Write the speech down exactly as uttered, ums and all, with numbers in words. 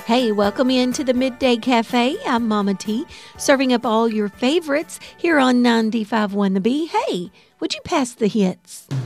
Hey, welcome into the Midday Cafe. I'm Mama T, serving up all your favorites here on ninety-five point one The Bee. Hey, would you pass the hits?